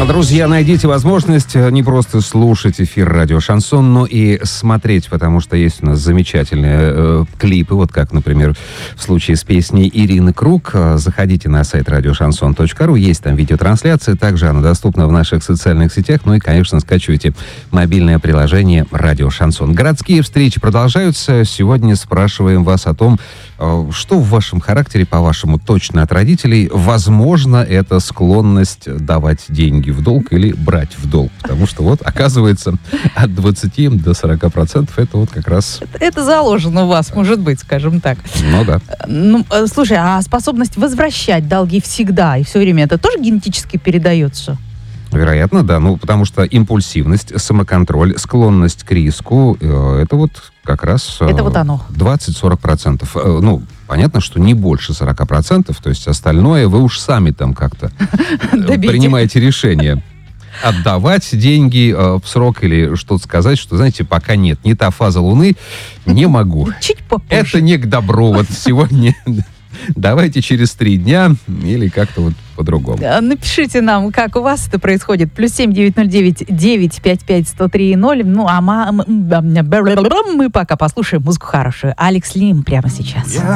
Друзья, найдите возможность не просто слушать эфир «Радио Шансон», но и смотреть, потому что есть у нас замечательные клипы, вот как, например, в случае с песней Ирины Круг. Заходите на сайт radioshanson.ru, есть там видеотрансляция, также она доступна в наших социальных сетях, ну и, конечно, скачивайте мобильное приложение «Радио Шансон». Городские встречи продолжаются. Сегодня спрашиваем вас о том, что в вашем характере, по-вашему, точно от родителей. Возможно, это склонность давать деньги в долг или брать в долг. Потому что вот, оказывается, от 20 до 40% это вот как раз... Это заложено у вас, может быть, скажем так. Ну да. Ну, слушай, а способность возвращать долги всегда и все время, это тоже генетически передается? Вероятно, да. Ну, потому что импульсивность, самоконтроль, склонность к риску, это вот как раз... Это вот оно. 20-40%. Ну, понятно, что не больше 40%, то есть остальное вы уж сами там как-то принимаете решение. Отдавать деньги в срок или что-то сказать, что, знаете, пока нет. Не та фаза Луны, не могу. Чуть попозже. Это не к добру. Вот сегодня... Давайте через 3 дня или как-то вот по-другому. Напишите нам, как у вас это происходит. +7 909 955 103 0. Ну, а мы пока послушаем музыку хорошую. Алекс Лим прямо сейчас.